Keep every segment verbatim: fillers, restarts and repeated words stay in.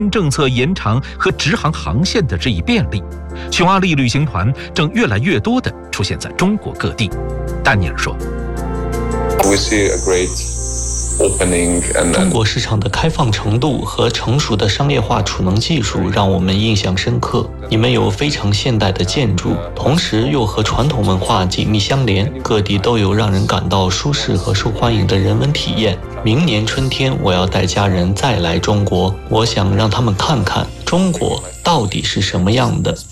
政策延长和直航航线的日益便利，匈阿利旅行团正越来越多地出现在中国各地。丹尼尔说 We see a great opening and 中国市场的开放程度和成熟的商业化储能技术让我们印象深刻。你们有非常现代的建筑，同时又和传统文化紧密相连，各地都有让人感到舒适和受欢迎的人文体验。明年春天我要带家人再来中国，我想让他们看看中国到底是什么样的。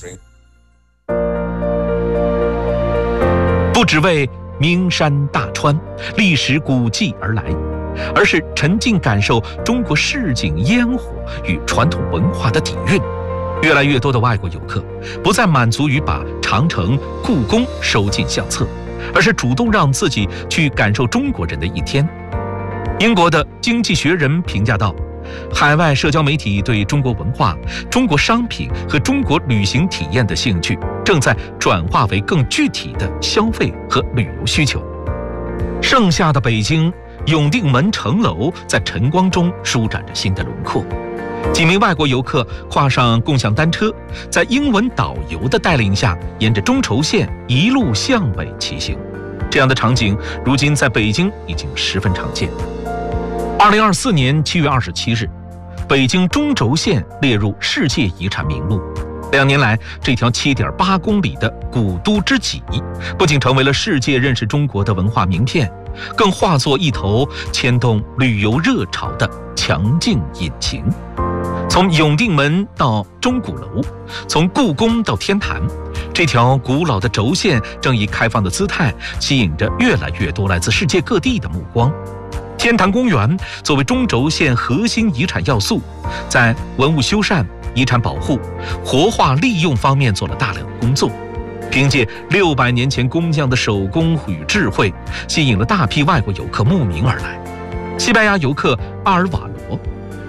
不只为名山大川、历史古迹而来，而是沉浸感受中国市井烟火与传统文化的底蕴。越来越多的外国游客不再满足于把长城、故宫收进相册，而是主动让自己去感受中国人的一天。英国的《经济学人》评价道，海外社交媒体对中国文化、中国商品和中国旅行体验的兴趣正在转化为更具体的消费和旅游需求。盛夏的北京，永定门城楼在晨光中舒展着新的轮廓。几名外国游客跨上共享单车，在英文导游的带领下，沿着中轴线一路向北骑行。这样的场景如今在北京已经十分常见。二零二四年七月二十七日，北京中轴线列入世界遗产名录。两年来，这条七点八公里的古都之脊，不仅成为了世界认识中国的文化名片，更化作一头牵动旅游热潮的强劲引擎。从永定门到钟鼓楼，从故宫到天坛，这条古老的轴线正以开放的姿态吸引着越来越多来自世界各地的目光。天坛公园作为中轴线核心遗产要素，在文物修缮、遗产保护、活化利用方面做了大量的工作。凭借六百年前工匠的手工与智慧，吸引了大批外国游客慕名而来。西班牙游客阿尔瓦罗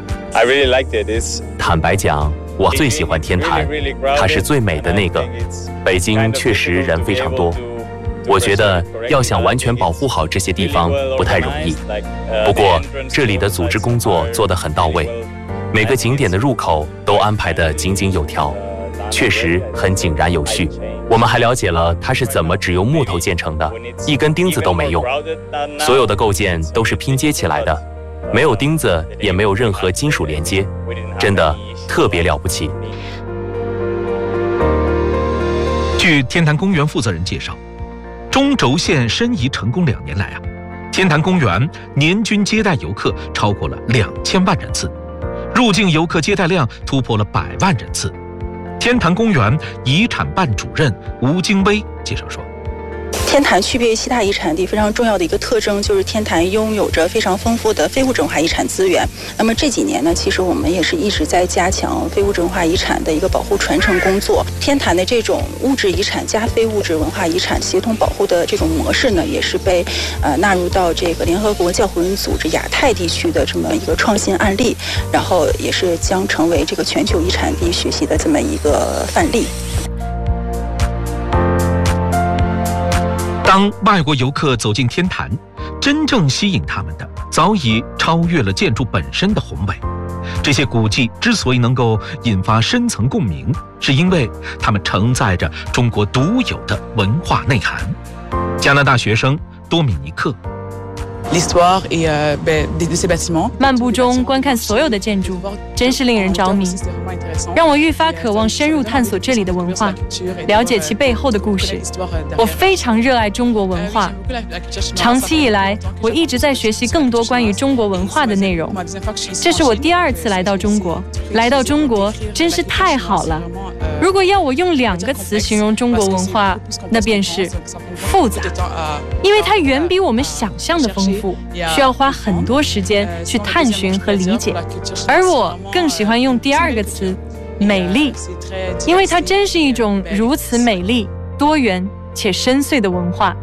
I really liked it. 坦白讲，我最喜欢天坛，它是最美的那个。北京确实人非常多，我觉得要想完全保护好这些地方不太容易。不过这里的组织工作做得很到位，每个景点的入口都安排得井井有条，确实很井然有序。我们还了解了它是怎么只用木头建成的，一根钉子都没用，所有的构件都是拼接起来的，没有钉子，也没有任何金属连接，真的特别了不起。 据天坛公园负责人介绍，中轴线申遗成功两年来啊，天坛公园年均接待游客超过了两千万人次，入境游客接待量突破了百万人次。天坛公园遗产办主任吴京威介绍说， 天坛区别于其他遗产地非常重要的一个特征，就是天坛拥有着非常丰富的非物质文化遗产资源。那么这几年呢，其实我们也是一直在加强非物质文化遗产的一个保护传承工作。天坛的这种物质遗产加非物质文化遗产协同保护的这种模式呢，也是被呃纳入到这个联合国教科文组织亚太地区的这么一个创新案例，然后也是将成为这个全球遗产地学习的这么一个范例。 当外国游客走进天坛，真正吸引他们的早已超越了建筑本身的宏伟。这些古迹之所以能够引发深层共鸣，是因为它们承载着中国独有的文化内涵。加拿大学生多米尼克， 漫步中观看所有的建筑，真是令人着迷，让我愈发渴望深入探索这里的文化，了解其背后的故事。我非常热爱中国文化，长期以来，我一直在学习更多关于中国文化的内容。这是我第二次来到中国，来到中国真是太好了。如果要我用两个词形容中国文化，那便是复杂，因为它远比我们想象的丰富，需要花很多时间去探寻和理解。而我更喜欢用第二个词，美丽，因为它真是一种如此美丽、多元且深邃的文化。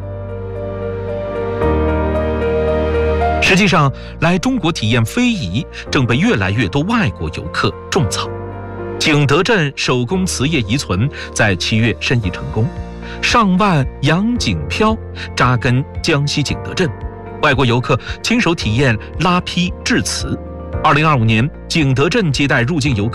实际上，来中国体验非遗正被越来越多外国游客种草。景德镇手工瓷业遗存在七月申遗成功，上万洋锦漂扎根江西景德镇，外国游客亲手体验拉坯制瓷。二零二五年，景德镇接待入境游客